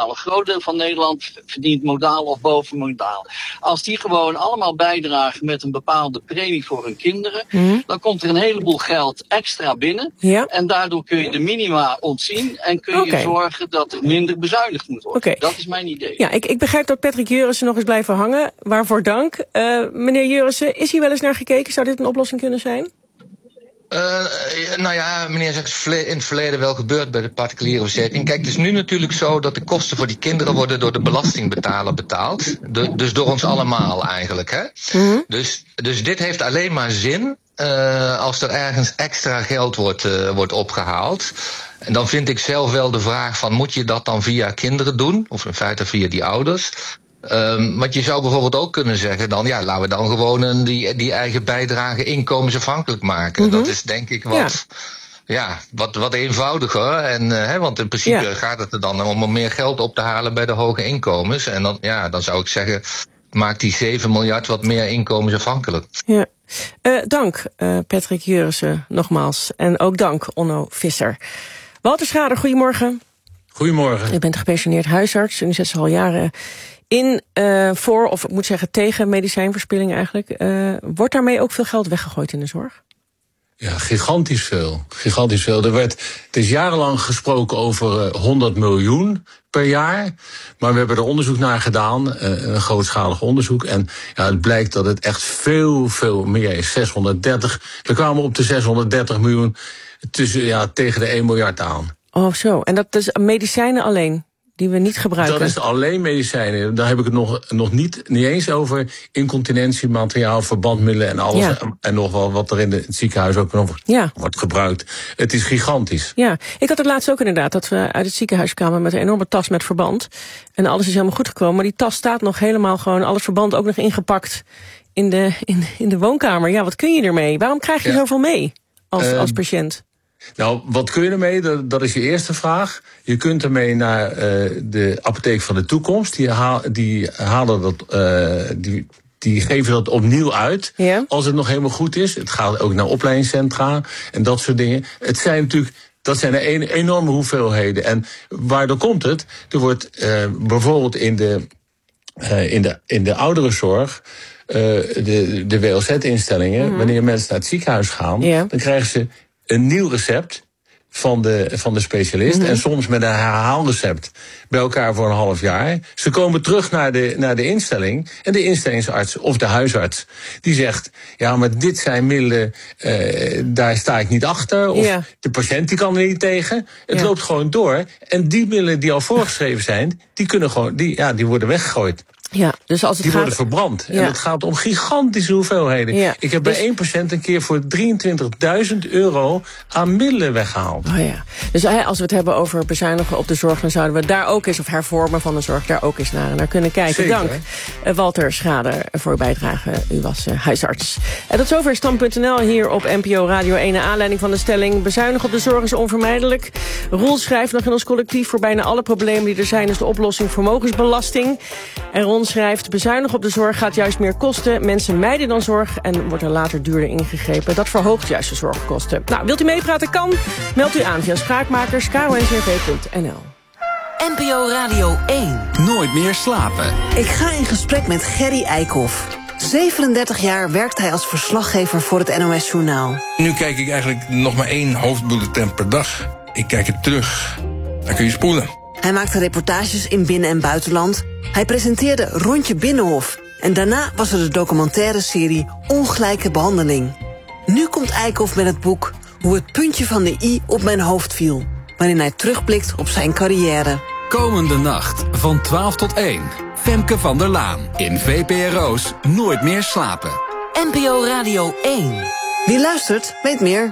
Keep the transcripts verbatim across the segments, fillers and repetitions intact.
modaal. Een groot deel van Nederland verdient modaal of boven modaal. Als die gewoon allemaal bijdragen met een bepaalde premie voor hun kinderen, mm. dan komt er een heleboel geld extra binnen. Ja. En daardoor kun je de minima ontzien en kun okay. je zorgen dat er minder bezuinigd moet worden. Okay. Dat is mijn idee. Ja, ik, ik begrijp dat Patrick Jurissen nog eens blijven hangen. Waarvoor dank. Uh, meneer Jurissen, is hier wel eens naar gekeken? Zou dit een oplossing kunnen zijn? Uh, nou ja, meneer zegt in het verleden wel gebeurd bij de particuliere verzekering. Kijk, het is nu natuurlijk zo dat de kosten voor die kinderen worden door de belastingbetaler betaald. De, dus door ons allemaal eigenlijk, hè. Mm-hmm. Dus, dus dit heeft alleen maar zin uh, als er ergens extra geld wordt, uh, wordt opgehaald. En dan vind ik zelf wel de vraag van, moet je dat dan via kinderen doen? Of in feite via die ouders? Um, want je zou bijvoorbeeld ook kunnen zeggen dan, ja, laten we dan gewoon een, die, die eigen bijdrage inkomensafhankelijk maken. Mm-hmm. Dat is denk ik wat, ja, ja wat, wat eenvoudiger. En, uh, hè, want in principe ja. gaat het er dan om meer geld op te halen bij de hoge inkomens. En dan, ja, dan zou ik zeggen, maak die zeven miljard wat meer inkomensafhankelijk. Ja. Uh, dank uh, Patrick Jurissen nogmaals. En ook dank Onno Visser. Walter Schader, goedemorgen. Goedemorgen. U bent gepensioneerd huisarts en u zet zich al jaren in uh, voor, of ik moet zeggen tegen medicijnverspilling eigenlijk. Uh, wordt daarmee ook veel geld weggegooid in de zorg? Ja, gigantisch veel. Gigantisch veel. Er werd, het is jarenlang gesproken over uh, honderd miljoen per jaar. Maar we hebben er onderzoek naar gedaan, uh, een grootschalig onderzoek. En ja, het blijkt dat het echt veel, veel meer is. zeshonderddertig. We kwamen op de zeshonderddertig miljoen tussen, ja, tegen de één miljard aan. Oh zo, en dat is medicijnen alleen? Die we niet gebruiken. Dat is alleen medicijnen. Daar heb ik het nog, nog niet, niet eens over incontinentiemateriaal, verbandmiddelen en alles. Ja. En nog wel wat er in het ziekenhuis ook nog ja. wordt gebruikt. Het is gigantisch. Ja, ik had het laatst ook inderdaad dat we uit het ziekenhuis kwamen met een enorme tas met verband. En alles is helemaal goed gekomen. Maar die tas staat nog helemaal gewoon, alles verband ook nog ingepakt in de, in, in de woonkamer. Ja, wat kun je ermee? Waarom krijg je ja. zoveel mee als, uh, als patiënt? Nou, wat kun je ermee? Dat, dat is je eerste vraag. Je kunt ermee naar uh, de apotheek van de toekomst. Die, haal, die halen dat, uh, die, die geven dat opnieuw uit. Ja. Als het nog helemaal goed is. Het gaat ook naar opleidingscentra en dat soort dingen. Het zijn natuurlijk, dat zijn een enorme hoeveelheden. En waardoor komt het? Er wordt uh, bijvoorbeeld in de, uh, in de, in de ouderenzorg, uh, de, de W L Z-instellingen, mm-hmm. wanneer mensen naar het ziekenhuis gaan, ja. dan krijgen ze een nieuw recept van de, van de specialist. Mm-hmm. En soms met een herhaalrecept bij elkaar voor een half jaar. Ze komen terug naar de, naar de instelling. En de instellingsarts of de huisarts die zegt, ja, maar dit zijn middelen, uh, daar sta ik niet achter. Of yeah. de patiënt die kan er niet tegen. Het yeah. loopt gewoon door. En die middelen die al voorgeschreven zijn, die kunnen gewoon, die, ja, die worden weggegooid. Ja, dus als het die gaat... worden verbrand. Ja. En het gaat om gigantische hoeveelheden. Ja. Ik heb dus bij één patiënt een keer voor drieëntwintigduizend euro aan middelen weggehaald. Oh ja. Dus als we het hebben over bezuinigen op de zorg, dan zouden we daar ook eens, of hervormen van de zorg, daar ook eens naar, naar kunnen kijken. Zeker. Dank, uh, Walter Schader, voor uw bijdrage. U was uh, huisarts. En tot zover stand punt n l hier op N P O Radio één. Naar aanleiding van de stelling, bezuinigen op de zorg is onvermijdelijk. Roel schrijft nog in ons collectief, voor bijna alle problemen die er zijn is de oplossing vermogensbelasting. En Ron schrijft, bezuinigen op de zorg gaat juist meer kosten. Mensen mijden dan zorg en wordt er later duurder ingegrepen. Dat verhoogt juist de zorgkosten. Nou, wilt u meepraten? Kan. Meld u aan via spraakmakers k o n c r v punt n l. N P O Radio één. Nooit meer slapen. Ik ga in gesprek met Gerry Eikhoff. zevenendertig jaar werkt hij als verslaggever voor het N O S-journaal. Nu kijk ik eigenlijk nog maar één hoofdbulletin per dag. Ik kijk het terug. Dan kun je spoelen. Hij maakte reportages in binnen- en buitenland. Hij presenteerde Rondje Binnenhof. En daarna was er de documentaire serie Ongelijke Behandeling. Nu komt Eikhoff met het boek Hoe het puntje van de i op mijn hoofd viel, waarin hij terugblikt op zijn carrière. Komende nacht van twaalf tot één. Femke van der Laan in V P R O's Nooit meer slapen. N P O Radio één. Wie luistert, weet meer.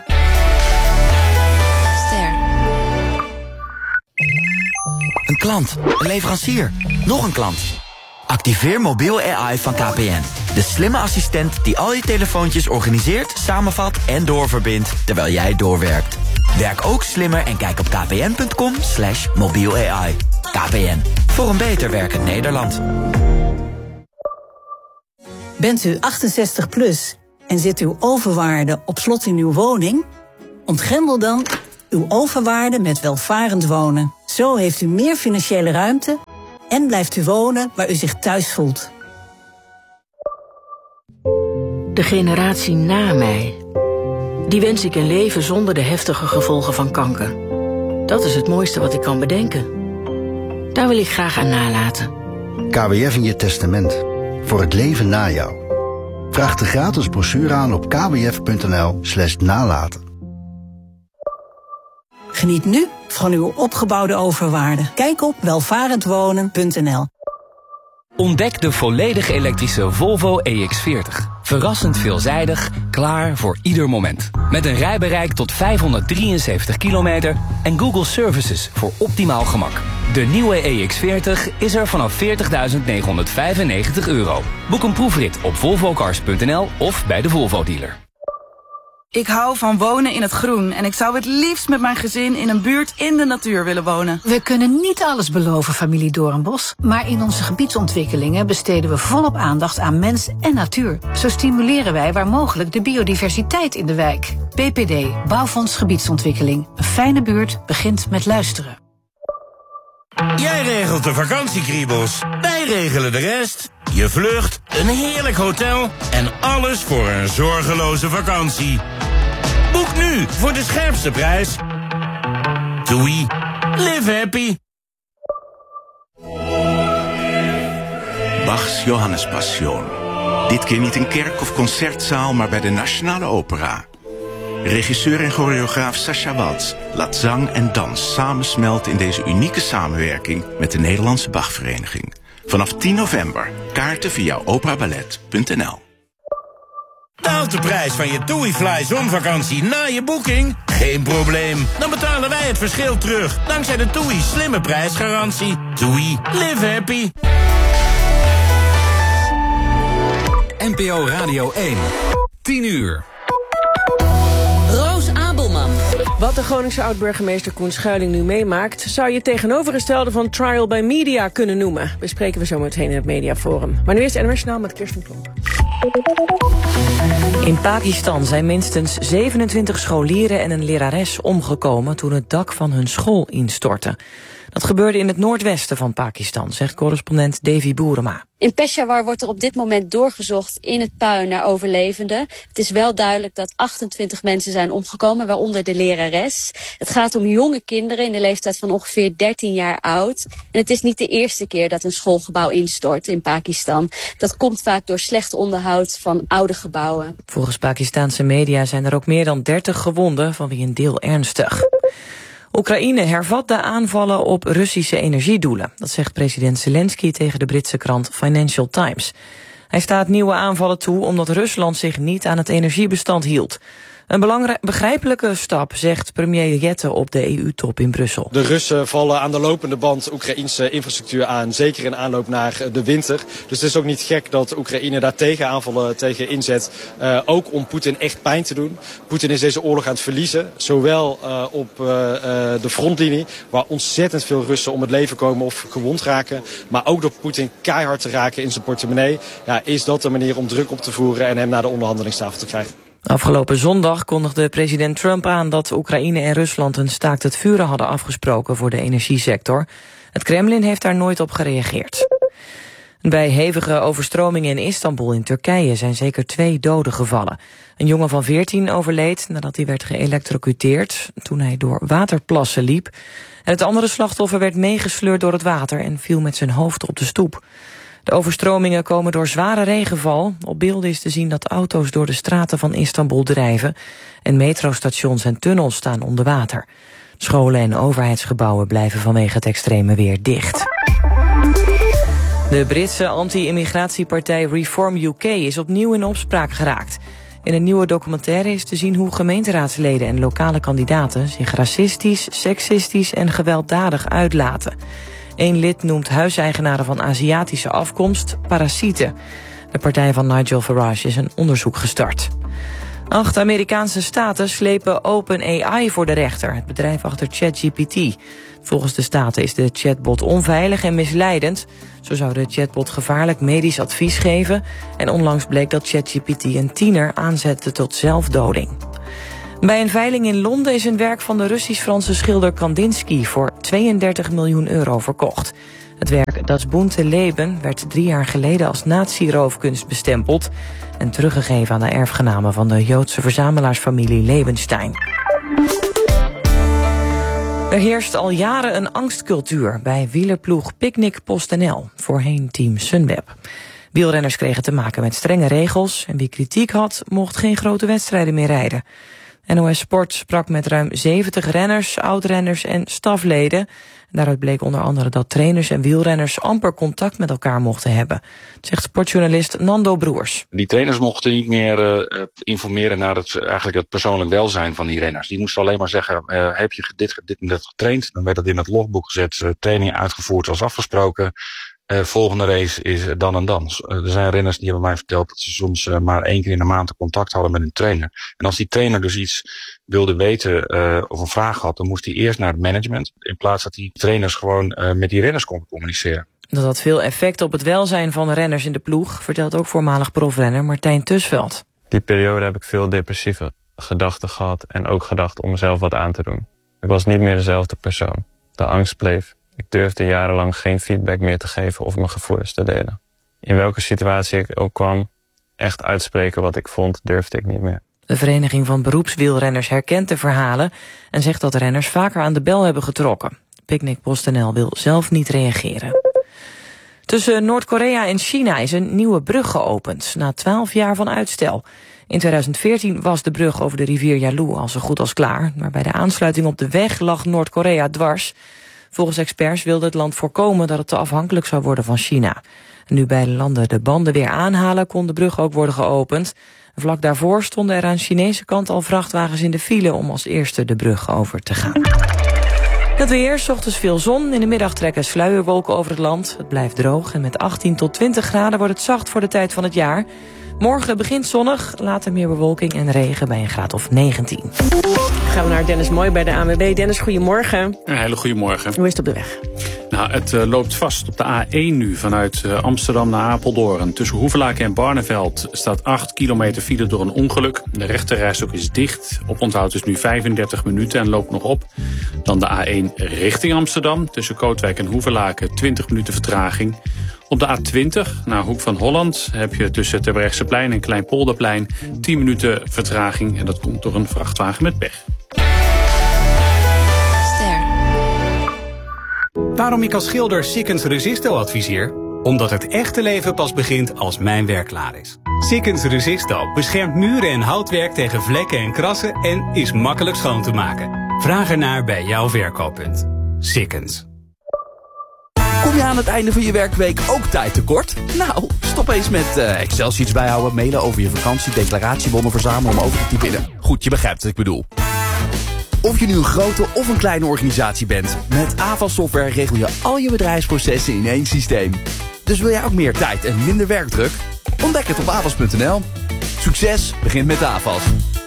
Ster. Een klant, een leverancier, nog een klant. Activeer mobiel A I van K P N. De slimme assistent die al je telefoontjes organiseert, samenvat en doorverbindt terwijl jij doorwerkt. Werk ook slimmer en kijk op kpn.com slash mobiel A I. K P N, voor een beter werkend Nederland. Bent u achtenzestig plus en zit uw overwaarde op slot in uw woning? Ontgrendel dan uw overwaarde met welvarend wonen. Zo heeft u meer financiële ruimte en blijft u wonen waar u zich thuis voelt. De generatie na mij. Die wens ik een leven zonder de heftige gevolgen van kanker. Dat is het mooiste wat ik kan bedenken. Daar wil ik graag aan nalaten. K W F in je testament. Voor het leven na jou. Vraag de gratis brochure aan op kwf.nl slash nalaten. Geniet nu van uw opgebouwde overwaarde. Kijk op welvarendwonen punt n l. Ontdek de volledig elektrische Volvo E X veertig. Verrassend veelzijdig, klaar voor ieder moment. Met een rijbereik tot vijfhonderddrieënzeventig kilometer en Google Services voor optimaal gemak. De nieuwe E X veertig is er vanaf veertigduizend negenhonderdvijfennegentig euro. Boek een proefrit op volvo cars punt n l of bij de Volvo dealer. Ik hou van wonen in het groen en ik zou het liefst met mijn gezin in een buurt in de natuur willen wonen. We kunnen niet alles beloven, familie Doornbos, maar in onze gebiedsontwikkelingen besteden we volop aandacht aan mens en natuur. Zo stimuleren wij waar mogelijk de biodiversiteit in de wijk. B P D, Bouwfonds Gebiedsontwikkeling. Een fijne buurt begint met luisteren. Jij regelt de vakantiekriebels, wij regelen de rest. Je vlucht, een heerlijk hotel en alles voor een zorgeloze vakantie. Boek nu voor de scherpste prijs. Doei. Live happy. Bachs Johannes Passion. Dit keer niet in kerk of concertzaal, maar bij de Nationale Opera. Regisseur en choreograaf Sascha Waltz laat zang en dans samensmelten in deze unieke samenwerking met de Nederlandse Bachvereniging. Vanaf tien november. Kaarten via operaballet punt n l. Daalt de prijs van je TUI Fly zonvakantie na je boeking? Geen probleem. Dan betalen wij het verschil terug. Dankzij de TUI slimme prijsgarantie. TUI. Live happy. N P O Radio één. tien uur. Roos Abelman. Wat de Groningse oud-burgemeester Koen Schuiling nu meemaakt, zou je tegenovergestelde van trial by media kunnen noemen. Bespreken we zo meteen in het Mediaforum. Maar nu eerst N O S Journaal met Kirsten Klomp. In Pakistan zijn minstens zevenentwintig scholieren en een lerares omgekomen toen het dak van hun school instortte. Dat gebeurde in het noordwesten van Pakistan, zegt correspondent Davy Boerema. In Peshawar wordt er op dit moment doorgezocht in het puin naar overlevenden. Het is wel duidelijk dat achtentwintig mensen zijn omgekomen, waaronder de lerares. Het gaat om jonge kinderen in de leeftijd van ongeveer dertien jaar oud. En het is niet de eerste keer dat een schoolgebouw instort in Pakistan. Dat komt vaak door slecht onderhoud van oude gebouwen. Volgens Pakistanse media zijn er ook meer dan dertig gewonden, van wie een deel ernstig. Oekraïne hervat de aanvallen op Russische energiedoelen. Dat zegt president Zelensky tegen de Britse krant Financial Times. Hij staat nieuwe aanvallen toe omdat Rusland zich niet aan het energiebestand hield. Een belangrijk, begrijpelijke stap, zegt premier Jette op de E U-top in Brussel. De Russen vallen aan de lopende band Oekraïnse infrastructuur aan, zeker in aanloop naar de winter. Dus het is ook niet gek dat Oekraïne daar tegen aanvallen tegen inzet, uh, ook om Poetin echt pijn te doen. Poetin is deze oorlog aan het verliezen, zowel uh, op uh, uh, de frontlinie, waar ontzettend veel Russen om het leven komen of gewond raken, maar ook door Poetin keihard te raken in zijn portemonnee. Ja, is dat de manier om druk op te voeren en hem naar de onderhandelingstafel te krijgen? Afgelopen zondag kondigde president Trump aan dat Oekraïne en Rusland een staakt het vuren hadden afgesproken voor de energiesector. Het Kremlin heeft daar nooit op gereageerd. Bij hevige overstromingen in Istanbul in Turkije zijn zeker twee doden gevallen. Een jongen van veertien overleed nadat hij werd geëlektrocuteerd toen hij door waterplassen liep. En het andere slachtoffer werd meegesleurd door het water en viel met zijn hoofd op de stoep. De overstromingen komen door zware regenval. Op beelden is te zien dat auto's door de straten van Istanbul drijven en metrostations en tunnels staan onder water. Scholen en overheidsgebouwen blijven vanwege het extreme weer dicht. De Britse anti-immigratiepartij Reform U K is opnieuw in opspraak geraakt. In een nieuwe documentaire is te zien hoe gemeenteraadsleden en lokale kandidaten zich racistisch, seksistisch en gewelddadig uitlaten. Eén lid noemt huiseigenaren van Aziatische afkomst parasieten. De partij van Nigel Farage is een onderzoek gestart. Acht Amerikaanse staten slepen OpenAI voor de rechter, het bedrijf achter ChatGPT. Volgens de staten is de chatbot onveilig en misleidend. Zo zou de chatbot gevaarlijk medisch advies geven. En onlangs bleek dat ChatGPT een tiener aanzette tot zelfdoding. Bij een veiling in Londen is een werk van de Russisch-Franse schilder Kandinsky voor tweeëndertig miljoen euro verkocht. Het werk Das bunte Leben werd drie jaar geleden als nazi-roofkunst bestempeld en teruggegeven aan de erfgenamen van de Joodse verzamelaarsfamilie Lebenstein. Er heerst al jaren een angstcultuur bij wielerploeg Picnic PostNL, voorheen Team Sunweb. Wielrenners kregen te maken met strenge regels en wie kritiek had, mocht geen grote wedstrijden meer rijden. N O S Sport sprak met ruim zeventig renners, oud-renners en stafleden. Daaruit bleek onder andere dat trainers en wielrenners amper contact met elkaar mochten hebben, zegt sportjournalist Nando Broers. Die trainers mochten niet meer uh, informeren naar het, eigenlijk het persoonlijk welzijn van die renners. Die moesten alleen maar zeggen, uh, heb je dit, dit en dit getraind? Dan werd dat in het logboek gezet, uh, training uitgevoerd als afgesproken. Uh, volgende race is dan en dan. Uh, er zijn renners die hebben mij verteld dat ze soms uh, maar één keer in de maand contact hadden met een trainer. En als die trainer dus iets wilde weten uh, of een vraag had, dan moest hij eerst naar het management, in plaats dat die trainers gewoon uh, met die renners konden communiceren. Dat had veel effect op het welzijn van de renners in de ploeg, vertelt ook voormalig profrenner Martijn Tusveld. Die periode heb ik veel depressieve gedachten gehad en ook gedacht om mezelf wat aan te doen. Ik was niet meer dezelfde persoon. De angst bleef. Ik durfde jarenlang geen feedback meer te geven of mijn gevoelens te delen. In welke situatie ik ook kwam, echt uitspreken wat ik vond, durfde ik niet meer. De Vereniging van Beroepswielrenners herkent de verhalen en zegt dat renners vaker aan de bel hebben getrokken. Picnic PostNL wil zelf niet reageren. Tussen Noord-Korea en China is een nieuwe brug geopend, na twaalf jaar van uitstel. In tweeduizend veertien was de brug over de rivier Yalu al zo goed als klaar, maar bij de aansluiting op de weg lag Noord-Korea dwars. Volgens experts wilde het land voorkomen dat het te afhankelijk zou worden van China. En nu beide landen de banden weer aanhalen, kon de brug ook worden geopend. Vlak daarvoor stonden er aan de Chinese kant al vrachtwagens in de file om als eerste de brug over te gaan. Het weer, 's ochtends veel zon, in de middag trekken sluierwolken over het land. Het blijft droog en met achttien tot twintig graden wordt het zacht voor de tijd van het jaar. Morgen begint zonnig, later meer bewolking en regen bij een graad of negentien. Gaan we naar Dennis Mooi bij de A N W B. Dennis, goedemorgen. Een hele goede morgen. Hoe is het op de weg? Nou, het uh, loopt vast op de A één nu vanuit uh, Amsterdam naar Apeldoorn. Tussen Hoevelaken en Barneveld staat acht kilometer file door een ongeluk. De rechterrijstok is dicht. Oponthoud is nu vijfendertig minuten en loopt nog op. Dan de A één richting Amsterdam. Tussen Kootwijk en Hoevelaken twintig minuten vertraging. Op de A twintig naar Hoek van Holland heb je tussen Terbrechtseplein en Kleinpolderplein tien minuten vertraging. En dat komt door een vrachtwagen met pech. Waarom ik als schilder Sikkens Resisto adviseer? Omdat het echte leven pas begint als mijn werk klaar is. Sikkens Resisto beschermt muren en houtwerk tegen vlekken en krassen en is makkelijk schoon te maken. Vraag ernaar bij jouw verkooppunt. Sikkens. Kom je aan het einde van je werkweek ook tijd tekort? Nou, stop eens met uh, Excel-sheets bijhouden, mailen over je vakantie, declaratiebonnen verzamelen om over te typeren. Goed, je begrijpt wat ik bedoel. Of je nu een grote of een kleine organisatie bent, met Avas Software regel je al je bedrijfsprocessen in één systeem. Dus wil jij ook meer tijd en minder werkdruk? Ontdek het op avas punt n l. Succes begint met Avas.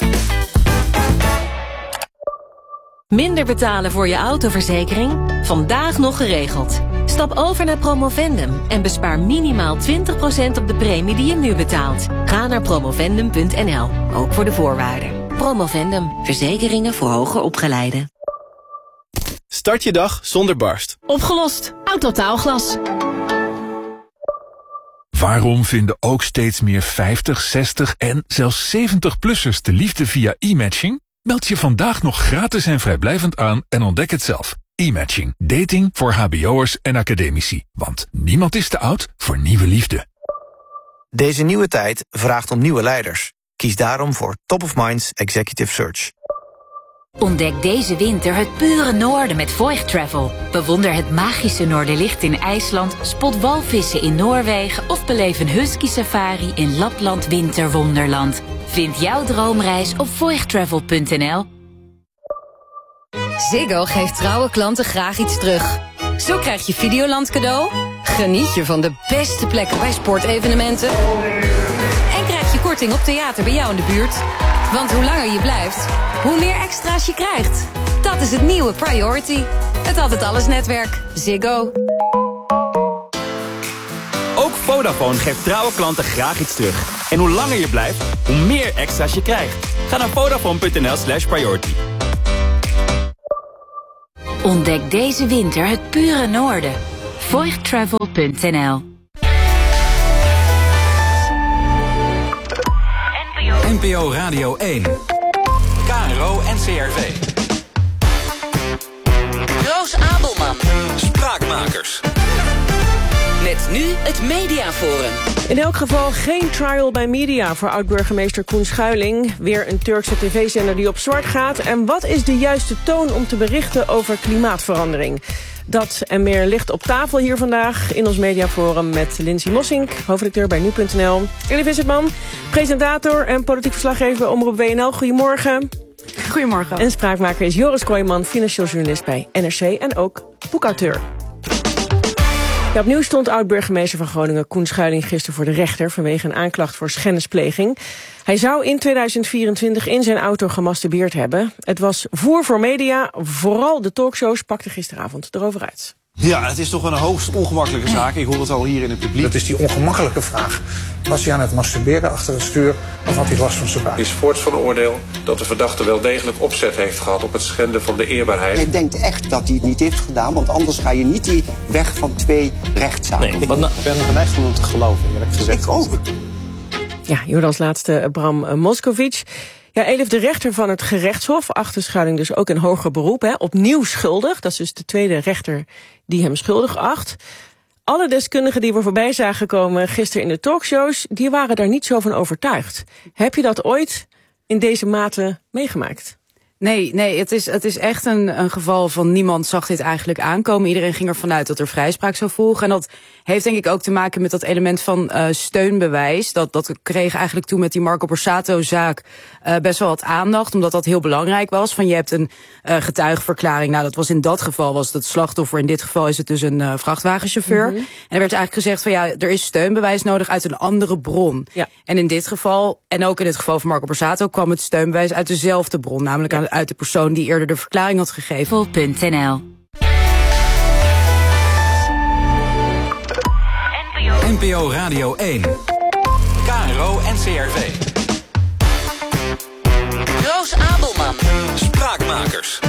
Minder betalen voor je autoverzekering? Vandaag nog geregeld. Stap over naar Promovendum en bespaar minimaal twintig procent op de premie die je nu betaalt. Ga naar promovendum punt n l, ook voor de voorwaarden. Promovendum, verzekeringen voor hoger opgeleiden. Start je dag zonder barst. Opgelost. Autotaalglas. Waarom vinden ook steeds meer vijftig, zestig en zelfs zeventig-plussers de liefde via e-matching? Meld je vandaag nog gratis en vrijblijvend aan en ontdek het zelf. E-matching. Dating voor hbo'ers en academici. Want niemand is te oud voor nieuwe liefde. Deze nieuwe tijd vraagt om nieuwe leiders. Kies daarom voor Top of Minds Executive Search. Ontdek deze winter het pure noorden met Voigt Travel. Bewonder het magische Noorderlicht in IJsland, spot walvissen in Noorwegen of beleef een husky safari in Lapland Winterwonderland. Vind jouw droomreis op voigt travel punt n l. Ziggo geeft trouwe klanten graag iets terug. Zo krijg je Videoland cadeau, geniet je van de beste plekken bij sportevenementen en krijg je korting op theater bij jou in de buurt. Want hoe langer je blijft, hoe meer extra's je krijgt. Dat is het nieuwe Priority. Het Altijd Alles netwerk. Ziggo. Ook Vodafone geeft trouwe klanten graag iets terug. En hoe langer je blijft, hoe meer extra's je krijgt. Ga naar vodafone.nl slash priority. Ontdek deze winter het pure noorden. voigttravel punt n l N P O Radio één. K R O en C R V. Roos Abelman. Spraakmakers. Met nu het Mediaforum. In elk geval geen trial by media voor oud-burgemeester Koen Schuiling. Weer een Turkse tv-zender die op zwart gaat. En wat is de juiste toon om te berichten over klimaatverandering? Dat en meer ligt op tafel hier vandaag in ons Mediaforum met Lindsay Mossink, hoofdredacteur bij nu punt n l. Elie Vissertman, presentator en politiek verslaggever bij Omroep W N L. Goedemorgen. Goedemorgen. En spraakmaker is Joris Kooijman, financieel journalist bij N R C en ook boekauteur. Ja, opnieuw stond oud-burgemeester van Groningen Koen Schuiling gisteren voor de rechter vanwege een aanklacht voor schennispleging. Hij zou in tweeduizend vierentwintig in zijn auto gemasturbeerd hebben. Het was voer voor media, vooral de talkshows pakten gisteravond erover uit. Ja, het is toch een hoogst ongemakkelijke zaak. Ik hoor het al hier in het publiek. Dat is die ongemakkelijke vraag. Was hij aan het masturberen achter het stuur of had hij last van zijn buik? Het is voorts van oordeel dat de verdachte wel degelijk opzet heeft gehad op het schenden van de eerbaarheid. Ik denk echt dat hij het niet heeft gedaan, want anders ga je niet die weg van twee rechtszaken. Nee, ik ben er geneigd om hem te geloven, eerlijk gezegd. Ik ook. Ja, hier als laatste Bram Moskovic. Ja, Elif, de rechter van het gerechtshof, achter Schuiling dus ook in hoger beroep, hè, opnieuw schuldig. Dat is dus de tweede rechter die hem schuldig acht. Alle deskundigen die we voorbij zagen komen gisteren in de talkshows, die waren daar niet zo van overtuigd. Heb je dat ooit in deze mate meegemaakt? Nee, nee, het is, het is echt een, een geval van niemand zag dit eigenlijk aankomen. Iedereen ging ervan uit dat er vrijspraak zou volgen. En dat heeft denk ik ook te maken met dat element van uh, steunbewijs. Dat, dat kreeg eigenlijk toen met die Marco Borsato-zaak uh, best wel wat aandacht. Omdat dat heel belangrijk was. Van je hebt een uh, getuigenverklaring. Nou, dat was in dat geval was het, het slachtoffer. In dit geval is het dus een uh, vrachtwagenchauffeur. Mm-hmm. En er werd eigenlijk gezegd van ja, er is steunbewijs nodig uit een andere bron. Ja. En in dit geval, en ook in het geval van Marco Borsato, kwam het steunbewijs uit dezelfde bron. Namelijk aan uit de persoon die eerder de verklaring had gegeven. punt n l N P O Radio één. K R O en C R V. Roos Abelman. Spraakmakers.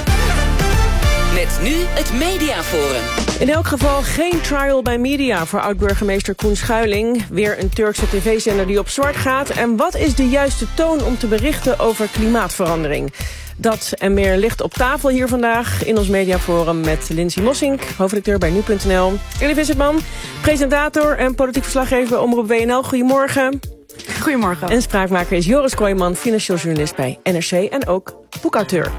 Met nu het Mediaforum. In elk geval geen trial by media voor oud-burgemeester Koen Schuiling. Weer een Turkse tv-zender die op zwart gaat. En wat is de juiste toon om te berichten over klimaatverandering? Dat en meer ligt op tafel hier vandaag in ons Mediaforum met Lindsay Mossink, hoofdredacteur bij nu punt n l. Elie Vissertman, presentator en politiek verslaggever bij Omroep W N L. Goedemorgen. Goedemorgen. En spraakmaker is Joris Kooijman, financieel journalist bij N R C en ook boekauteur.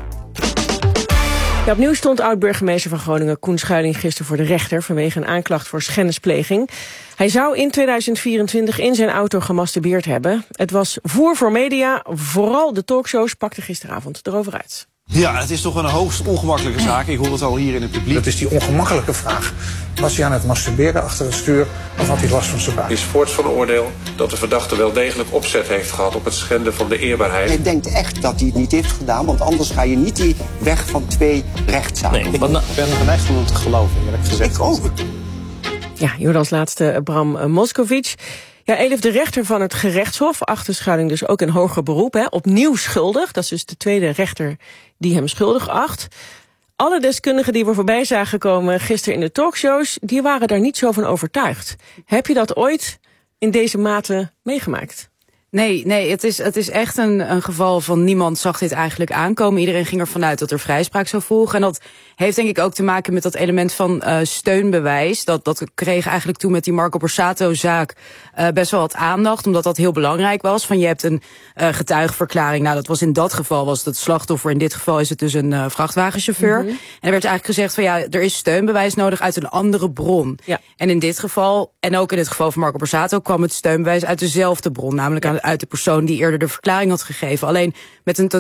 Ja, opnieuw stond oud-burgemeester van Groningen Koen Schuiling gisteren voor de rechter vanwege een aanklacht voor schennispleging. Hij zou in tweeduizend vierentwintig in zijn auto gemasturbeerd hebben. Het was voer voor media, vooral de talkshows pakten gisteravond erover uit. Ja, het is toch een hoogst ongemakkelijke zaak. Ik hoor het al hier in het publiek. Dat is die ongemakkelijke vraag. Was hij aan het masturberen achter het stuur of had hij last van zijn buik? Het is voorts van oordeel dat de verdachte wel degelijk opzet heeft gehad op het schenden van de eerbaarheid. Ik denk echt dat hij het niet heeft gedaan, want anders ga je niet die weg van twee rechtszaken. Nee, ik ben er geneigd om hem te geloven, eerlijk gezegd. Ik ook. Ja, hier als laatste Bram Moskovic. Ja, Elif, de rechter van het gerechtshof, achter Schuiling dus ook in hoger beroep, hè, opnieuw schuldig. Dat is dus de tweede rechter die hem schuldig acht. Alle deskundigen die we voorbij zagen komen gisteren in de talkshows, die waren daar niet zo van overtuigd. Heb je dat ooit in deze mate meegemaakt? Nee, nee, het is, het is echt een, een geval van niemand zag dit eigenlijk aankomen. Iedereen ging ervan uit dat er vrijspraak zou volgen. En dat heeft denk ik ook te maken met dat element van uh, steunbewijs. Dat, dat kreeg eigenlijk toen met die Marco Borsato-zaak uh, best wel wat aandacht. Omdat dat heel belangrijk was. Van je hebt een uh, getuigenverklaring. Nou, dat was in dat geval was het, het slachtoffer. In dit geval is het dus een uh, vrachtwagenchauffeur. Mm-hmm. En er werd eigenlijk gezegd van ja, er is steunbewijs nodig uit een andere bron. Ja. En in dit geval, en ook in het geval van Marco Borsato, kwam het steunbewijs uit dezelfde bron. Namelijk aan uit de persoon die eerder de verklaring had gegeven. Alleen met een